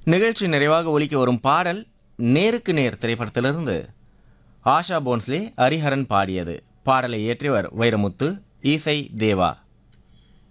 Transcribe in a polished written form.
நிகழ்ச்சி நிறைவாக ஒலிக்க வரும் பாடல் நேருக்கு நேர் திரைப்படத்திலிருந்து ஆஷா போன்ஸ்லே ஹரிஹரன் பாடியது. பாடலை இயற்றியவர் வைரமுத்து, இசை தேவா.